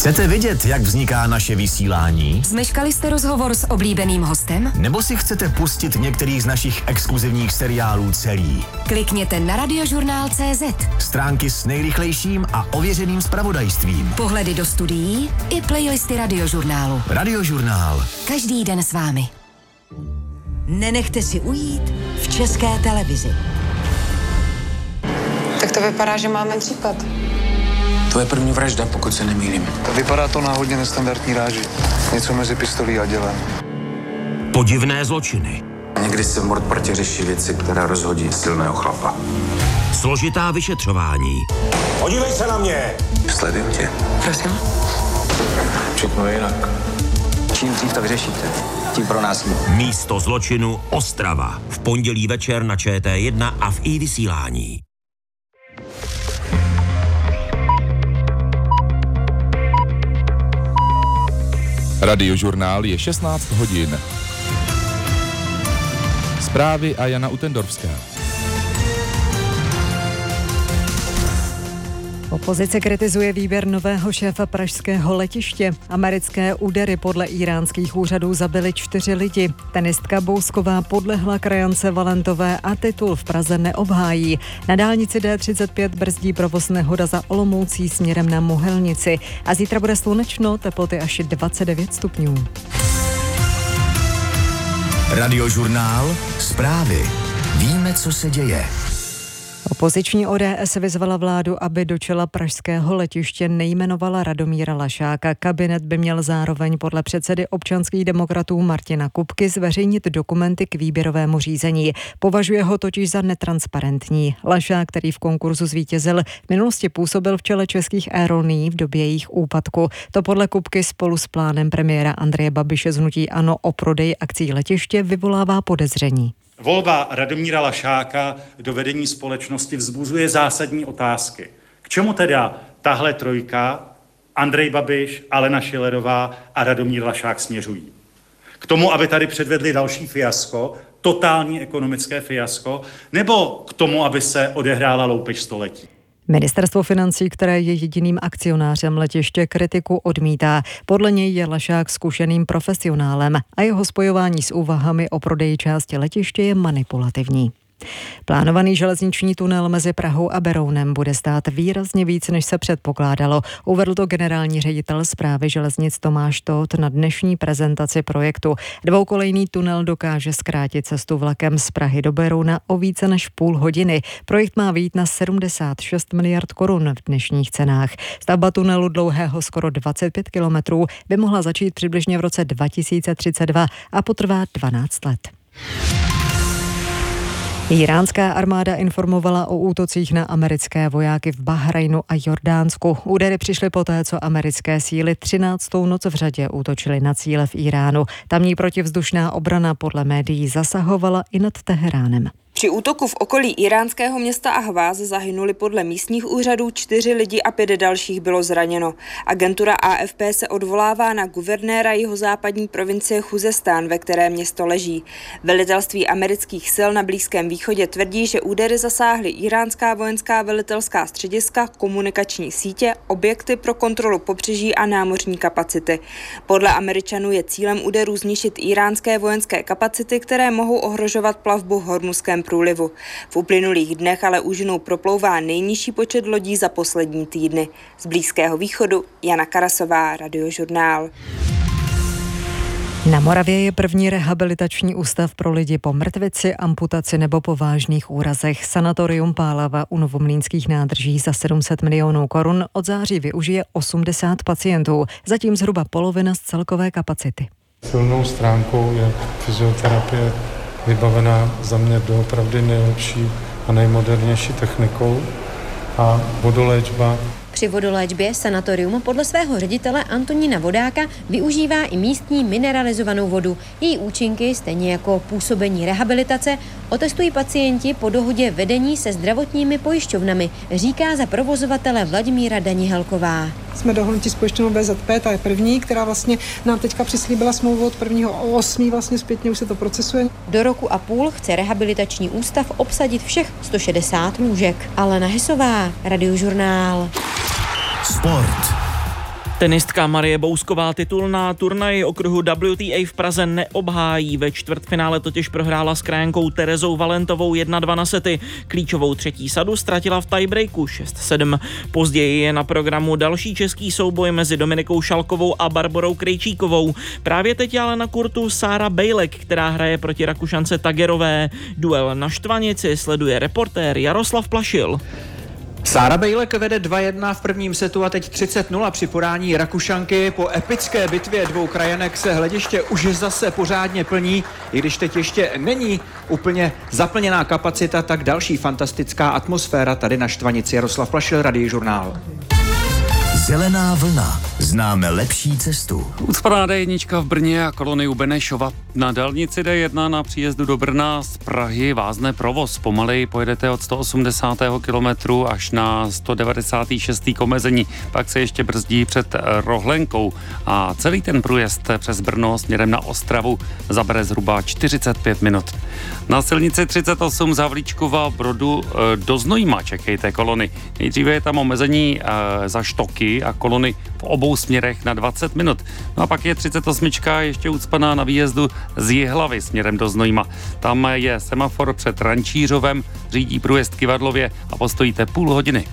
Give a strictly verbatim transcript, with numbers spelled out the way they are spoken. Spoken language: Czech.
Chcete vidět, jak vzniká naše vysílání? Zmeškali jste rozhovor s oblíbeným hostem? Nebo si chcete pustit některý z našich exkluzivních seriálů celý? Klikněte na radiožurnál tečka cé zet. Stránky s nejrychlejším a ověřeným zpravodajstvím. Pohledy do studií i playlisty Radiožurnálu. Radiožurnál. Každý den s vámi. Nenechte si ujít v České televizi. Tak to vypadá, že máme případ. To je první vražda, pokud se nemýlím. Vypadá to na hodně nestandardní ráži. Něco mezi pistolí a dělem. Podivné zločiny. Někdy se v Mordpartě řeší věci, které rozhodí silného chlapa. Složitá vyšetřování. Podívej se na mě! Sleduju tě. Prosím? Všechno je jinak. Čím dřív to vyřešíte, tím pro nás líp. Místo zločinu Ostrava. V pondělí večer na Č T jedna a v iVysílání. Radiožurnál je šestnáct hodin. Zprávy a Jana Utendorfská. Opozice kritizuje výběr nového šéfa pražského letiště. Americké údery podle íránských úřadů zabily čtyři lidi. Tenistka Bousková podlehla krajance Valentové a titul v Praze neobhájí. Na dálnici D třicet pět brzdí provoz nehoda za Olomoucí směrem na Mohelnici. A zítra bude slunečno, teploty až dvacet devět stupňů. Radiožurnál. Zprávy. Víme, co se děje. Opoziční O D S vyzvala vládu, aby do čela pražského letiště nejmenovala Radomíra Lašáka. Kabinet by měl zároveň podle předsedy občanských demokratů Martina Kupky zveřejnit dokumenty k výběrovému řízení. Považuje ho totiž za netransparentní. Lašák, který v konkurzu zvítězil, v minulosti působil v čele českých aerolinií v době jejich úpadku. To podle Kupky spolu s plánem premiéra Andreje Babiše z hnutí ANO o prodeji akcií letiště vyvolává podezření. Volba Radomíra Lašáka do vedení společnosti vzbuzuje zásadní otázky. K čemu teda tahle trojka, Andrej Babiš, Alena Schillerová a Radomír Lašák směřují? K tomu, aby tady předvedli další fiasko, totální ekonomické fiasko, nebo k tomu, aby se odehrála loupež století? Ministerstvo financí, které je jediným akcionářem letiště, kritiku odmítá. Podle něj je Lašák zkušeným profesionálem a jeho spojování s úvahami o prodeji části letiště je manipulativní. Plánovaný železniční tunel mezi Prahou a Berounem bude stát výrazně víc, než se předpokládalo. Uvedl to generální ředitel Správy železnic Tomáš Tóth na dnešní prezentaci projektu. Dvoukolejný tunel dokáže zkrátit cestu vlakem z Prahy do Berouna o více než půl hodiny. Projekt má vyjít na sedmdesát šest miliard korun v dnešních cenách. Stavba tunelu dlouhého skoro dvacet pět kilometrů by mohla začít přibližně v roce dva tisíce třicet dva a potrvá dvanáct let. Iránská armáda informovala o útocích na americké vojáky v Bahrajnu a Jordánsku. Údery přišly poté, co americké síly třináctou noc v řadě útočily na cíle v Iránu. Tamní protivzdušná obrana podle médií zasahovala i nad Teheránem. Při útoku v okolí iránského města Ahváz zahynuli podle místních úřadů čtyři lidi a pět dalších bylo zraněno. Agentura A F P se odvolává na guvernéra jihozápadní provincie Chuzestán, ve které město leží. Velitelství amerických sil na Blízkém východě tvrdí, že údery zasáhly iránská vojenská velitelská střediska, komunikační sítě, objekty pro kontrolu pobřeží a námořní kapacity. Podle Američanů je cílem úderů zničit iránské vojenské kapacity, které mohou ohrožovat plavbu v Hormuzském průlivu. V uplynulých dnech ale úžinou proplouvá nejnižší počet lodí za poslední týdny. Z Blízkého východu Jana Karasová, Radiožurnál. Na Moravě je první rehabilitační ústav pro lidi po mrtvici, amputaci nebo po vážných úrazech. Sanatorium Pálava u Novomlýnských nádrží za sedm set milionů korun od září využije osmdesát pacientů, zatím zhruba polovina z celkové kapacity. Silnou stránkou je fyzioterapie vybavená za mě doopravdy nejlepší a nejmodernější technikou a vodoléčba. Při vodoléčbě sanatorium podle svého ředitele Antonína Vodáka využívá i místní mineralizovanou vodu. Její účinky, stejně jako působení rehabilitace, otestují pacienti po dohodě vedení se zdravotními pojišťovnami, říká za provozovatele Vladimíra Danihelková. Jsme dohodnutí s pojišťovnou V Z P, ta je první, která vlastně nám teďka přislíbila smlouvu od prvního osmého vlastně zpětně už se to procesuje. Do roku a půl chce rehabilitační ústav obsadit všech sto šedesát lůžek. Alena Hesová, Radiožurnál. Sport. Tenistka Marie Bousková titul na turnaji okruhu W T A v Praze neobhájí. Ve čtvrtfinále totiž prohrála s krajankou Terezou Valentovou jedna dva na sety. Klíčovou třetí sadu ztratila v tiebreaku šest sedm. Později je na programu další český souboj mezi Dominikou Šalkovou a Barborou Krejčíkovou. Právě teď ale na kurtu Sára Bejlek, která hraje proti Rakušance Tagerové. Duel na Štvanici sleduje reportér Jaroslav Plašil. Sára Bejlek vede dva jedna v prvním setu a teď třicet nula při podání Rakušanky. Po epické bitvě dvou krajanek se hlediště už zase pořádně plní. I když teď ještě není úplně zaplněná kapacita, tak další fantastická atmosféra tady na Štvanici. Jaroslav Plašil, Radiožurnál. Zelená vlna. Známe lepší cestu. Ucpaná D jedna v Brně a kolony u Benešova. Na dálnici D jedna na příjezdu do Brna z Prahy vázne provoz. Pomaleji pojedete od sto osmdesátého kilometru až na sto devadesát šest k omezení. Pak se ještě brzdí před Rohlenkou a celý ten průjezd přes Brno směrem na Ostravu zabere zhruba čtyřicet pět minut. Na silnici třicet osm z Havlíčkova Brodu do Znojma čekejte kolony. Nejdříve je tam omezení za Štoky a kolony v obou směrech na dvacet minut. No a pak je třicet osm ještě ucpaná na výjezdu z Jihlavy směrem do Znojma. Tam je semafor před Rančířovem, řídí průjezd Kyvadlově a postojíte půl hodiny.